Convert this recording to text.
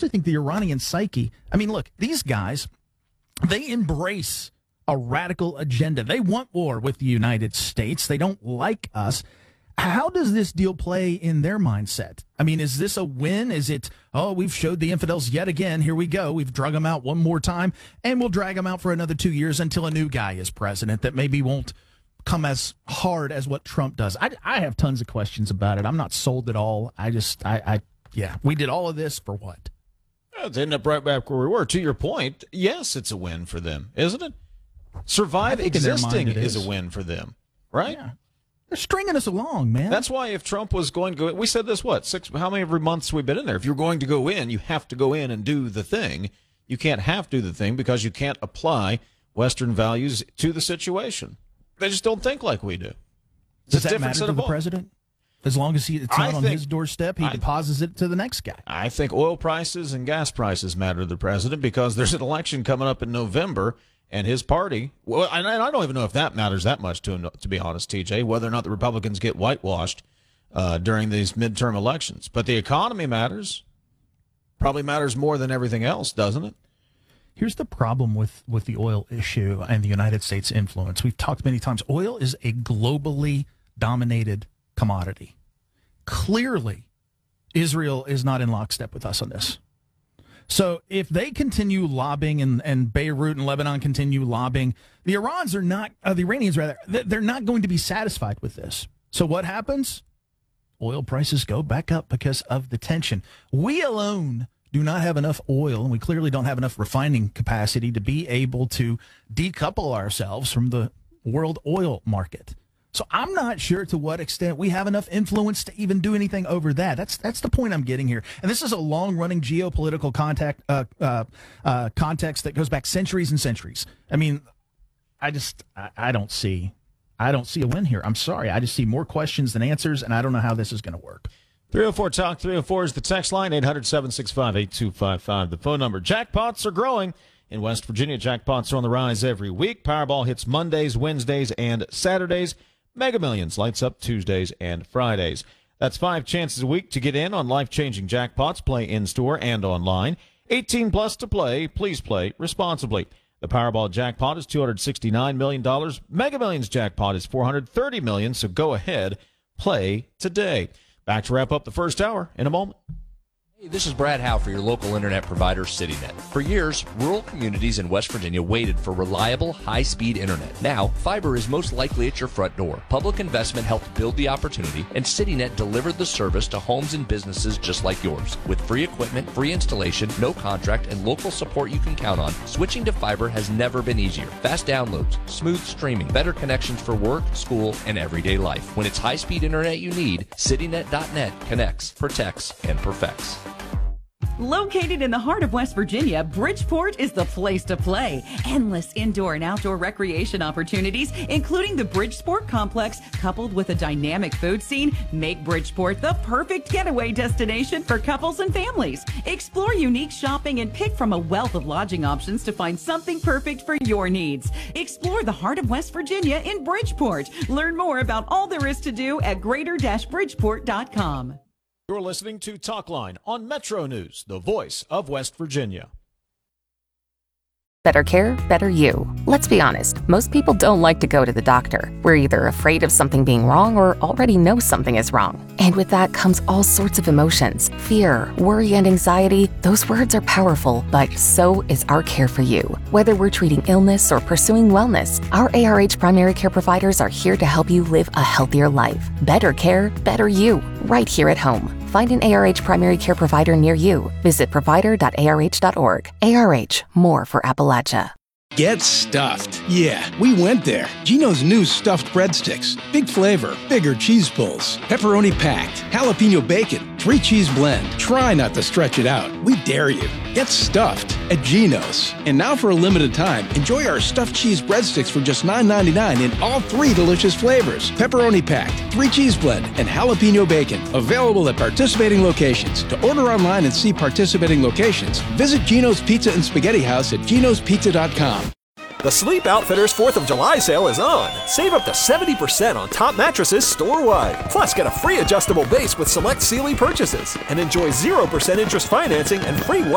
actually think the Iranian psyche, I mean, look, these guys, they embrace a radical agenda. They want war with the United States. They don't like us. How does this deal play in their mindset? I mean, is this a win? Is it, oh, we've showed the infidels yet again. Here we go. We've drug them out one more time, and we'll drag them out for another 2 years until a new guy is president that maybe won't come as hard as what Trump does. I have tons of questions about it. I'm not sold at all. We did all of this for what? It's ended up right back where we were. To your point, yes, it's a win for them, isn't it? Survive existing is a win for them, right? Yeah. They're stringing us along, man. That's why if Trump was going to go, we said this, how many months we've been in there? If you're going to go in, you have to go in and do the thing. You can't have to do the thing because you can't apply Western values to the situation. They just don't think like we do. Does that matter to the president? As long as it's not on his doorstep, he deposits it to the next guy. I think oil prices and gas prices matter to the president because there's an election coming up in November. And his party, well, and I don't even know if that matters that much to him, to be honest, TJ, whether or not the Republicans get whitewashed during these midterm elections. But the economy matters. Probably matters more than everything else, doesn't it? Here's the problem with the oil issue and the United States influence. We've talked many times. Oil is a globally dominated commodity. Clearly, Israel is not in lockstep with us on this. So if they continue lobbying and Beirut and Lebanon continue lobbying, the Iranians they're not going to be satisfied with this. So what happens? Oil prices go back up because of the tension. We alone do not have enough oil, and we clearly don't have enough refining capacity to be able to decouple ourselves from the world oil market. So I'm not sure to what extent we have enough influence to even do anything over that. That's the point I'm getting here. And this is a long-running geopolitical context that goes back centuries and centuries. I mean, I don't see a win here. I'm sorry. I just see more questions than answers, and I don't know how this is going to work. 304 Talk 304 is the text line, 800-765-8255. The phone number. Jackpots are growing. In West Virginia, jackpots are on the rise every week. Powerball hits Mondays, Wednesdays, and Saturdays. Mega Millions lights up Tuesdays and Fridays. That's 5 chances a week to get in on life-changing jackpots. Play in-store and online. 18 plus to play. Please play responsibly. The Powerball jackpot is $269 million. Mega Millions jackpot is $430 million, so go ahead, play today. Back to wrap up the first hour in a moment. Hey, this is Brad Howe for your local internet provider, CityNet. For years, rural communities in West Virginia waited for reliable, high-speed internet. Now, fiber is most likely at your front door. Public investment helped build the opportunity, and CityNet delivered the service to homes and businesses just like yours. With free equipment, free installation, no contract, and local support you can count on, switching to fiber has never been easier. Fast downloads, smooth streaming, better connections for work, school, and everyday life. When it's high-speed internet you need, CityNet.net connects, protects, and perfects. Located in the heart of West Virginia, Bridgeport is the place to play. Endless indoor and outdoor recreation opportunities, including the Bridgeport Complex, coupled with a dynamic food scene, make Bridgeport the perfect getaway destination for couples and families. Explore unique shopping and pick from a wealth of lodging options to find something perfect for your needs. Explore the heart of West Virginia in Bridgeport. Learn more about all there is to do at greater-bridgeport.com. You're listening to Talkline on Metro News, the voice of West Virginia. Better care, better you. Let's be honest, most people don't like to go to the doctor. We're either afraid of something being wrong or already know something is wrong. And with that comes all sorts of emotions. Fear, worry, and anxiety. Those words are powerful, but so is our care for you. Whether we're treating illness or pursuing wellness, our ARH primary care providers are here to help you live a healthier life. Better care, better you, right here at home. Find an ARH primary care provider near you. Visit provider.arh.org. ARH, more for Appalachia. Get stuffed. Yeah, we went there. Geno's new stuffed breadsticks. Big flavor, bigger cheese pulls, pepperoni packed, jalapeno bacon, 3 cheese blend. Try not to stretch it out. We dare you. Get stuffed at Geno's. And now for a limited time, enjoy our stuffed cheese breadsticks for just $9.99 in all 3 delicious flavors. Pepperoni packed, 3 cheese blend, and jalapeno bacon. Available at participating locations. To order online and see participating locations, visit Geno's Pizza and Spaghetti House at genospizza.com. The Sleep Outfitters 4th of July sale is on. Save up to 70% on top mattresses store-wide. Plus, get a free adjustable base with select Sealy purchases. And enjoy 0% interest financing and free